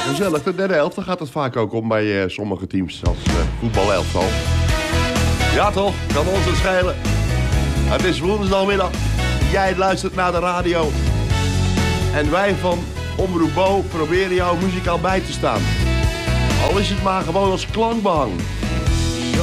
Gezellig, de derde helft, daar gaat het vaak ook om bij sommige teams als voetbalelftal. Ja toch, kan ons het schelen. Het is woensdagmiddag, jij luistert naar de radio. En wij van Omroep Bo proberen jou muzikaal bij te staan. Al is het maar gewoon als klankbehang.